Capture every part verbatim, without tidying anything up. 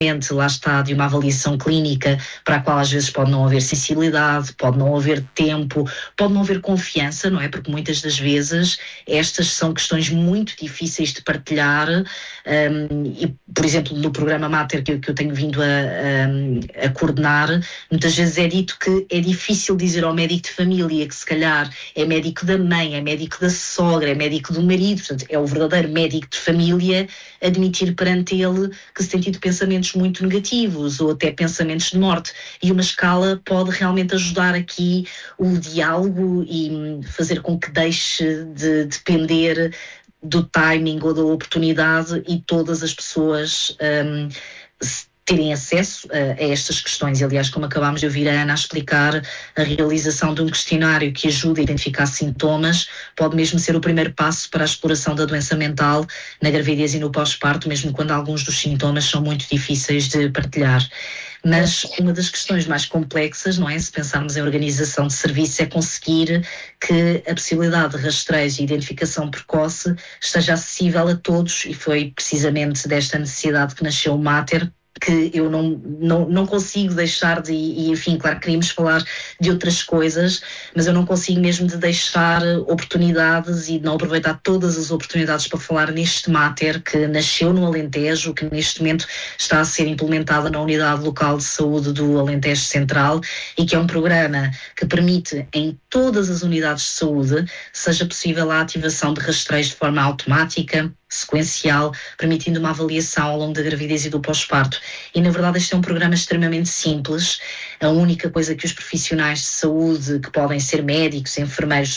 lá está, de uma avaliação clínica para a qual às vezes pode não haver sensibilidade, pode não haver tempo, pode não haver confiança, não é? Porque muitas das vezes estas são questões muito difíceis de partilhar um, e, por exemplo, no programa Mater que eu, que eu tenho vindo a, a, a coordenar, muitas vezes é dito que é difícil dizer ao médico de família que se calhar é médico da mãe, é médico da sogra, é médico do marido, portanto é o verdadeiro médico de família, admitir perante ele que se tem tido pensamentos muito negativos ou até pensamentos de morte, e uma escala pode realmente ajudar aqui o diálogo e fazer com que deixe de depender do timing ou da oportunidade e todas as pessoas um, terem acesso a, a estas questões. Aliás, como acabámos de ouvir a Ana a explicar, a realização de um questionário que ajuda a identificar sintomas pode mesmo ser o primeiro passo para a exploração da doença mental na gravidez e no pós-parto, mesmo quando alguns dos sintomas são muito difíceis de partilhar. Mas uma das questões mais complexas, não é? Se pensarmos em organização de serviço, é conseguir que a possibilidade de rastreio e identificação precoce esteja acessível a todos, e foi precisamente desta necessidade que nasceu o Mater, que eu não, não, não consigo deixar de, e enfim, claro que queríamos falar de outras coisas, mas eu não consigo mesmo de deixar oportunidades e não aproveitar todas as oportunidades para falar neste Mater que nasceu no Alentejo, que neste momento está a ser implementada na Unidade Local de Saúde do Alentejo Central, e que é um programa que permite em todas as unidades de saúde seja possível a ativação de rastreios de forma automática, sequencial, permitindo uma avaliação ao longo da gravidez e do pós-parto. E, na verdade, este é um programa extremamente simples. A única coisa que os profissionais de saúde, que podem ser médicos, enfermeiros,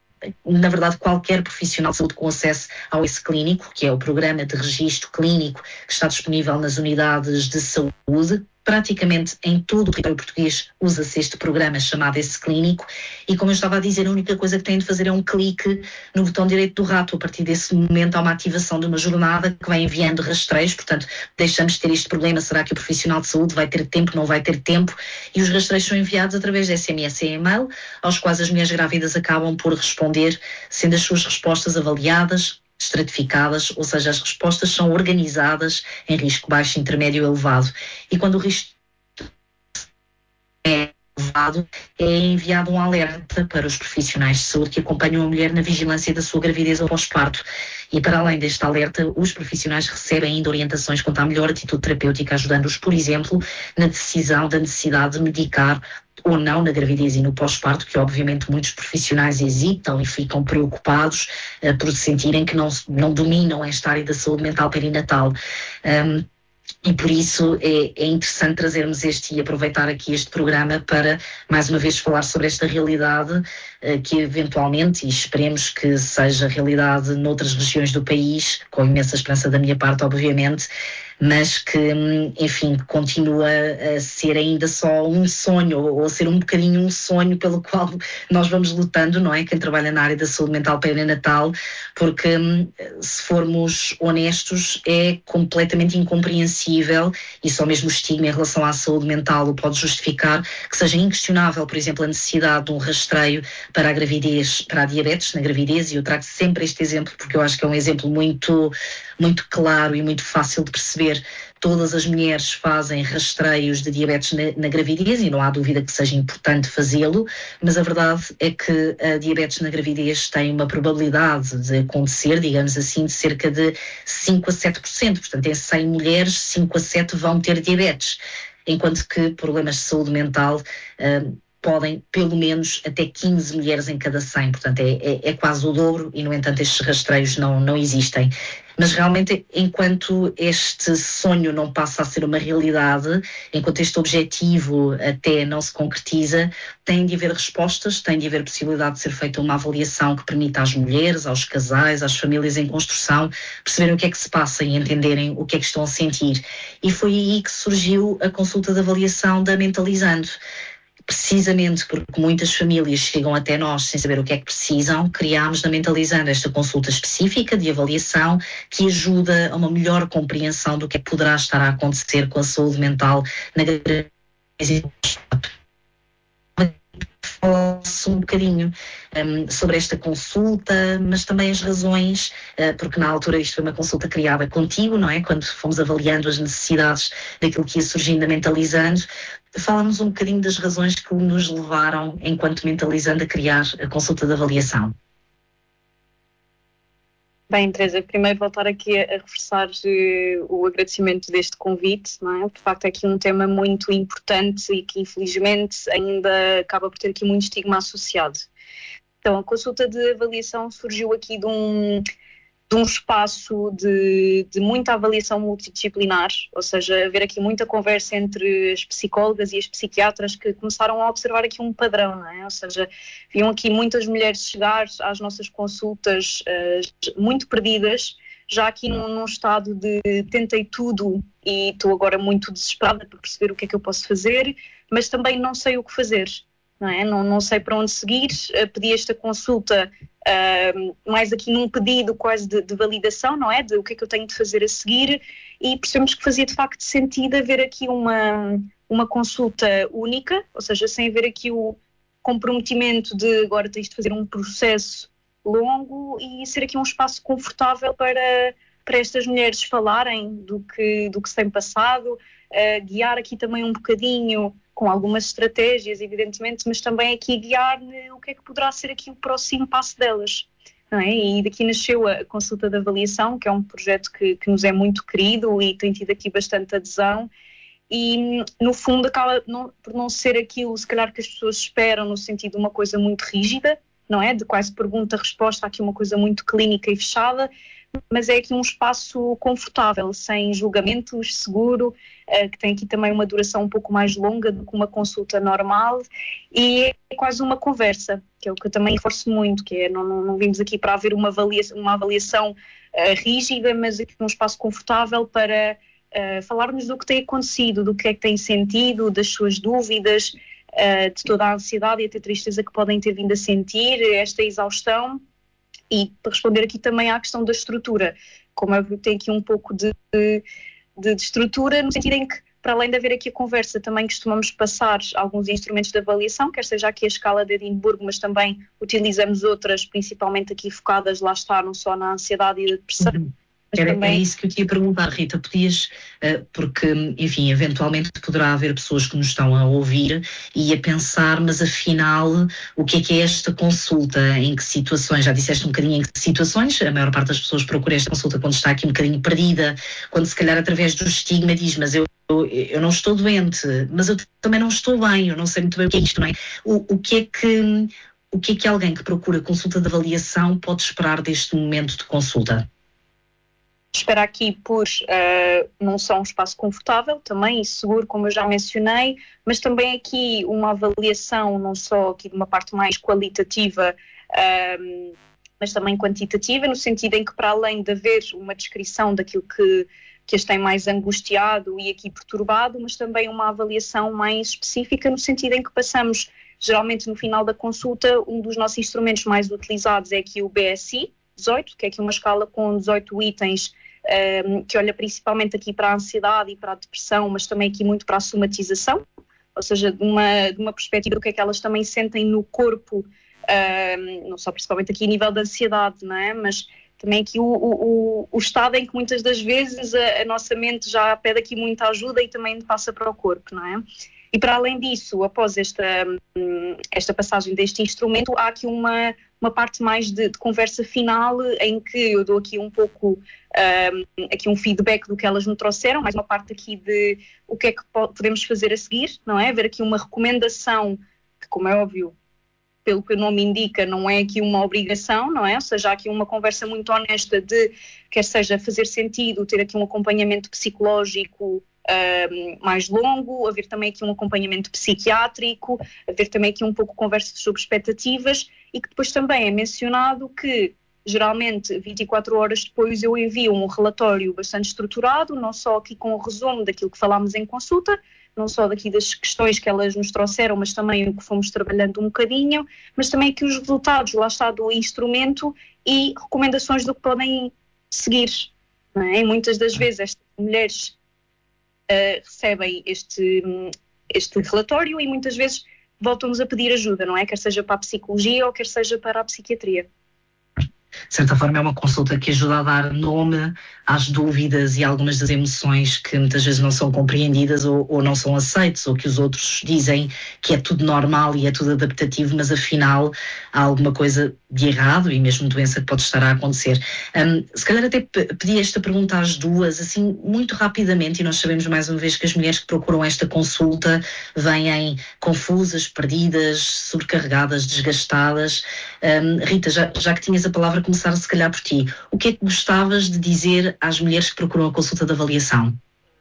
na verdade, qualquer profissional de saúde com acesso ao esse clínico, que é o programa de registro clínico que está disponível nas unidades de saúde, praticamente em todo o território português usa-se este programa chamado Esse Clínico, e como eu estava a dizer, a única coisa que têm de fazer é um clique no botão direito do rato. A partir desse momento há uma ativação de uma jornada que vai enviando rastreios, portanto deixamos de ter este problema, será que o profissional de saúde vai ter tempo, não vai ter tempo, e os rastreios são enviados através de S M S e e-mail, aos quais as mulheres grávidas acabam por responder, sendo as suas respostas avaliadas, estratificadas, ou seja, as respostas são organizadas em risco baixo, intermédio e elevado. E quando o risco é elevado, é enviado um alerta para os profissionais de saúde que acompanham a mulher na vigilância da sua gravidez ou pós-parto. E para além deste alerta, os profissionais recebem ainda orientações quanto à melhor atitude terapêutica, ajudando-os, por exemplo, na decisão da necessidade de medicar ou não na gravidez e no pós-parto, que obviamente muitos profissionais hesitam e ficam preocupados uh, por sentirem que não, não dominam esta área da saúde mental perinatal. Um, E por isso é, é interessante trazermos este e aproveitar aqui este programa para, mais uma vez, falar sobre esta realidade uh, que eventualmente, e esperemos que seja realidade noutras regiões do país, com imensa esperança da minha parte, obviamente, mas que, enfim, continua a ser ainda só um sonho, ou a ser um bocadinho um sonho pelo qual nós vamos lutando, não é? Quem trabalha na área da saúde mental perinatal, porque, se formos honestos, é completamente incompreensível, e só mesmo o estigma em relação à saúde mental o pode justificar, que seja inquestionável, por exemplo, a necessidade de um rastreio para a gravidez, para a diabetes na gravidez, e eu trago sempre este exemplo porque eu acho que é um exemplo muito, muito claro e muito fácil de perceber. Todas as mulheres fazem rastreios de diabetes na, na gravidez, e não há dúvida que seja importante fazê-lo, mas a verdade é que a diabetes na gravidez tem uma probabilidade de acontecer, digamos assim, de cerca de cinco a sete por cento. Portanto, em cem mulheres, cinco a sete vão ter diabetes, enquanto que problemas de saúde mental uh, podem, pelo menos, até quinze mulheres em cada cem. Portanto, é, é, é quase o dobro, e, no entanto, estes rastreios não, não existem. Mas realmente, enquanto este sonho não passa a ser uma realidade, enquanto este objetivo até não se concretiza, tem de haver respostas, tem de haver possibilidade de ser feita uma avaliação que permita às mulheres, aos casais, às famílias em construção, perceberem o que é que se passa e entenderem o que é que estão a sentir. E foi aí que surgiu a consulta de avaliação da Mentalizando. Precisamente porque muitas famílias chegam até nós sem saber o que é que precisam, criámos na Mentalizando esta consulta específica de avaliação que ajuda a uma melhor compreensão do que é que poderá estar a acontecer com a saúde mental na gravidez. falasse um bocadinho um, sobre esta consulta, mas também as razões, uh, porque na altura isto foi uma consulta criada contigo, não é? Quando fomos avaliando as necessidades daquilo que ia surgindo a Mentalizando. Fala-nos um bocadinho das razões que nos levaram, enquanto Mentalizando, a criar a consulta de avaliação. Bem, Teresa, primeiro voltar aqui a, a reforçar uh, o agradecimento deste convite, não é? De facto é aqui um tema muito importante e que infelizmente ainda acaba por ter aqui muito estigma associado. Então, a consulta de avaliação surgiu aqui de um, de um espaço de, de muita avaliação multidisciplinar, ou seja, haver aqui muita conversa entre as psicólogas e as psiquiatras que começaram a observar aqui um padrão, não é? Ou seja, viam aqui muitas mulheres chegar às nossas consultas uh, muito perdidas, já aqui num, num estado de tentei tudo e estou agora muito desesperada para perceber o que é que eu posso fazer, mas também não sei o que fazer. Não, é? não, não sei para onde seguir, uh, pedi esta consulta uh, mais aqui num pedido quase de, de validação, não é? De o que é que eu tenho de fazer a seguir, e percebemos que fazia de facto sentido haver aqui uma, uma consulta única, ou seja, sem haver aqui o comprometimento de agora tens de fazer um processo longo e ser aqui um espaço confortável para, para estas mulheres falarem do que, do que se tem passado, uh, guiar aqui também um bocadinho com algumas estratégias, evidentemente, mas também aqui guiar o que é que poderá ser aqui o próximo passo delas. Não é? E daqui nasceu a consulta de avaliação, que é um projeto que, que nos é muito querido e tem tido aqui bastante adesão e, no fundo, acaba não, por não ser aquilo, se calhar, que as pessoas esperam, no sentido de uma coisa muito rígida, não é? De quase pergunta-resposta, aqui uma coisa muito clínica e fechada, mas é aqui um espaço confortável, sem julgamentos, seguro, uh, que tem aqui também uma duração um pouco mais longa do que uma consulta normal e é quase uma conversa, que é o que eu também reforço muito, que é, não, não, não vimos aqui para haver uma avaliação, uma avaliação uh, rígida, mas aqui um espaço confortável para uh, falarmos do que tem acontecido, do que é que tem sentido, das suas dúvidas, uh, de toda a ansiedade e até tristeza que podem ter vindo a sentir, esta exaustão. E para responder aqui também à questão da estrutura, como eu tenho aqui um pouco de, de, de estrutura, no sentido em que, para além de haver aqui a conversa, também costumamos passar alguns instrumentos de avaliação, quer seja aqui a escala de Edimburgo, mas também utilizamos outras, principalmente aqui focadas, lá está, não só na ansiedade e na depressão. Uhum. Era, também... era isso que eu te ia perguntar, Rita, podias, uh, porque, enfim, eventualmente poderá haver pessoas que nos estão a ouvir e a pensar, mas afinal, o que é que é esta consulta, em que situações, já disseste um bocadinho em que situações, a maior parte das pessoas procura esta consulta quando está aqui um bocadinho perdida, quando se calhar através do estigma diz, mas eu, eu, eu não estou doente, mas eu também não estou bem, eu não sei muito bem o que é isto, não é? O, o que é que, o que é que alguém que procura consulta de avaliação pode esperar deste momento de consulta? Espera aqui por uh, não só um espaço confortável também e seguro, como eu já mencionei, mas também aqui uma avaliação não só aqui de uma parte mais qualitativa, uh, mas também quantitativa, no sentido em que, para além de haver uma descrição daquilo que, que as tem mais angustiado e aqui perturbado, mas também uma avaliação mais específica, no sentido em que passamos, geralmente no final da consulta, um dos nossos instrumentos mais utilizados é aqui o B S I dezoito, que é aqui uma escala com dezoito itens, um, que olha principalmente aqui para a ansiedade e para a depressão, mas também aqui muito para a somatização, ou seja, de uma, de uma perspectiva do que é que elas também sentem no corpo, um, não só principalmente aqui a nível da ansiedade, não é? Mas também aqui o, o, o estado em que muitas das vezes a, a nossa mente já pede aqui muita ajuda e também passa para o corpo, não é? E para além disso, após esta, esta passagem deste instrumento, há aqui uma, uma parte mais de, de conversa final em que eu dou aqui um pouco um, aqui um feedback do que elas me trouxeram, mais uma parte aqui de o que é que podemos fazer a seguir, não é? Ver aqui uma recomendação, que como é óbvio, pelo que o nome indica, não é aqui uma obrigação, não é? Ou seja, há aqui uma conversa muito honesta de, quer seja fazer sentido, ter aqui um acompanhamento psicológico Uh, mais longo, haver também aqui um acompanhamento psiquiátrico, haver também aqui um pouco conversa sobre expectativas e que depois também é mencionado que geralmente vinte e quatro horas depois eu envio um relatório bastante estruturado, não só aqui com o resumo daquilo que falámos em consulta, não só daqui das questões que elas nos trouxeram, mas também o que fomos trabalhando um bocadinho, mas também aqui os resultados, lá está, do instrumento e recomendações do que podem seguir, não é? E muitas das vezes estas mulheres Uh, recebem este, este relatório e muitas vezes voltam-nos a pedir ajuda, não é? Quer seja para a psicologia ou quer seja para a psiquiatria. De certa forma é uma consulta que ajuda a dar nome às dúvidas e algumas das emoções que muitas vezes não são compreendidas ou, ou não são aceites, ou que os outros dizem que é tudo normal e é tudo adaptativo, mas afinal há alguma coisa de errado e mesmo doença que pode estar a acontecer. Um, se calhar até pedi esta pergunta às duas, assim, muito rapidamente, e nós sabemos mais uma vez que as mulheres que procuram esta consulta vêm confusas, perdidas, sobrecarregadas, desgastadas. Um, Rita, já, já que tinhas a palavra, começar se calhar por ti. O que é que gostavas de dizer às mulheres que procuram a consulta de avaliação?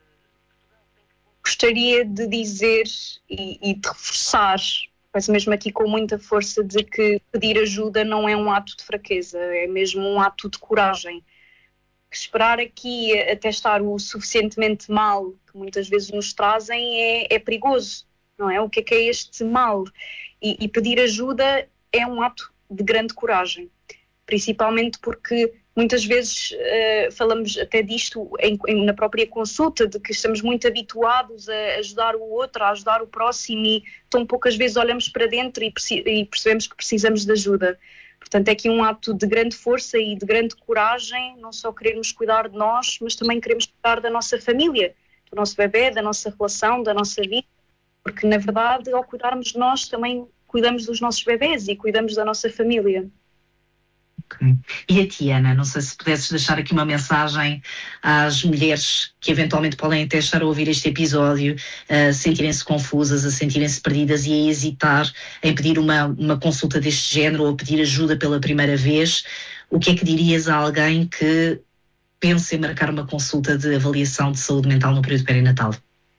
Gostaria de dizer e, e de reforçar, mas mesmo aqui com muita força, de que pedir ajuda não é um ato de fraqueza, é mesmo um ato de coragem. Esperar aqui até estar o suficientemente mal que muitas vezes nos trazem é, é perigoso, não é? O que é que é este mal? E, e pedir ajuda é um ato de grande coragem, principalmente porque muitas vezes uh, falamos até disto em, em, na própria consulta, de que estamos muito habituados a ajudar o outro, a ajudar o próximo, e tão poucas vezes olhamos para dentro e, e percebemos que precisamos de ajuda. Portanto, é aqui um ato de grande força e de grande coragem, não só queremos cuidar de nós, mas também queremos cuidar da nossa família, do nosso bebê, da nossa relação, da nossa vida, porque na verdade, ao cuidarmos de nós, também cuidamos dos nossos bebés e cuidamos da nossa família. Okay. E a ti, Ana, não sei se pudesses deixar aqui uma mensagem às mulheres que eventualmente podem até estar a ouvir este episódio, a sentirem-se confusas, a sentirem-se perdidas e a hesitar em pedir uma, uma consulta deste género ou a pedir ajuda pela primeira vez. O que é que dirias a alguém que pensa em marcar uma consulta de avaliação de saúde mental no período perinatal?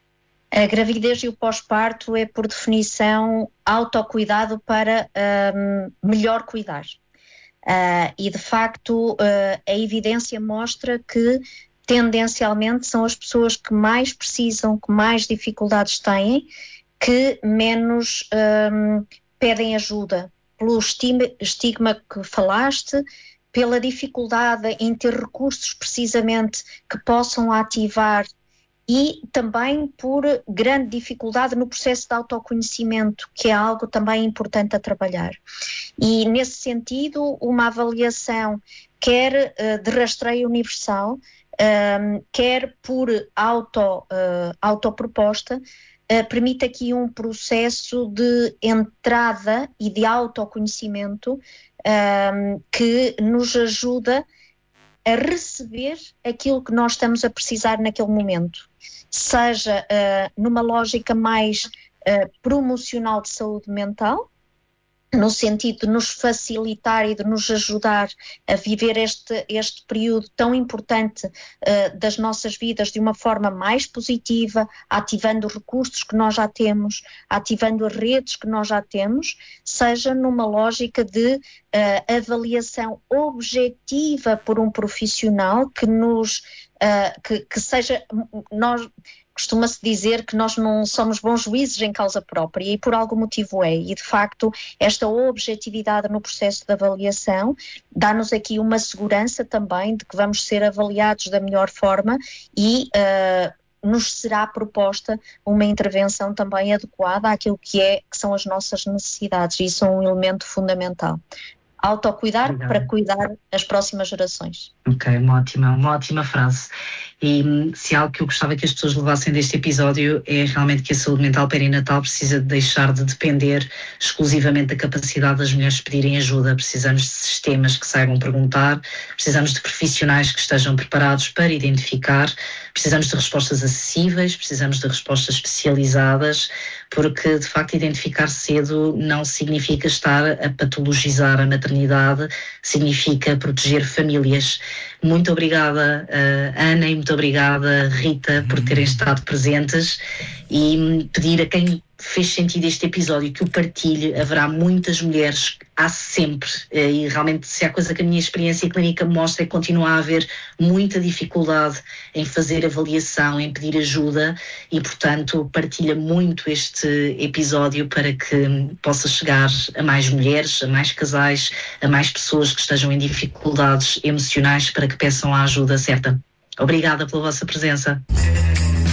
A gravidez e o pós-parto é, por definição, autocuidado para um, melhor cuidar. Uh, e, de facto, uh, a evidência mostra que, tendencialmente, são as pessoas que mais precisam, que mais dificuldades têm, que menos um, pedem ajuda. Pelo estigma, estigma que falaste, pela dificuldade em ter recursos, precisamente, que possam ativar, e também por grande dificuldade no processo de autoconhecimento, que é algo também importante a trabalhar. E, nesse sentido, uma avaliação, quer uh, de rastreio universal, um, quer por auto, uh, autoproposta, uh, permite aqui um processo de entrada e de autoconhecimento um, que nos ajuda a receber aquilo que nós estamos a precisar naquele momento, seja uh, numa lógica mais uh, promocional de saúde mental, no sentido de nos facilitar e de nos ajudar a viver este, este período tão importante uh, das nossas vidas de uma forma mais positiva, ativando os recursos que nós já temos, ativando as redes que nós já temos, seja numa lógica de uh, avaliação objetiva por um profissional que nos uh, que, que seja nós. Costuma-se dizer que nós não somos bons juízes em causa própria, e por algum motivo é, e de facto esta objetividade no processo de avaliação dá-nos aqui uma segurança também de que vamos ser avaliados da melhor forma e uh, nos será proposta uma intervenção também adequada àquilo que, é, que são as nossas necessidades, e isso é um elemento fundamental. Autocuidar Obrigado. Para cuidar as próximas gerações. Ok, uma ótima, uma ótima frase. E se algo que eu gostava que as pessoas levassem deste episódio é realmente que a saúde mental perinatal precisa de deixar de depender exclusivamente da capacidade das mulheres pedirem ajuda. Precisamos de sistemas que saibam perguntar, precisamos de profissionais que estejam preparados para identificar, precisamos de respostas acessíveis, precisamos de respostas especializadas, porque de facto identificar cedo não significa estar a patologizar a maternidade, significa proteger famílias. Muito obrigada, uh, Ana, e muito obrigada, Rita, por terem estado presentes, e pedir a quem fez sentido este episódio que o partilhe. Haverá muitas mulheres, há sempre, e realmente se há coisa que a minha experiência clínica me mostra é que continua a haver muita dificuldade em fazer avaliação, em pedir ajuda, e portanto partilha muito este episódio para que possa chegar a mais mulheres, a mais casais, a mais pessoas que estejam em dificuldades emocionais, para que peçam a ajuda certa. Obrigada pela vossa presença.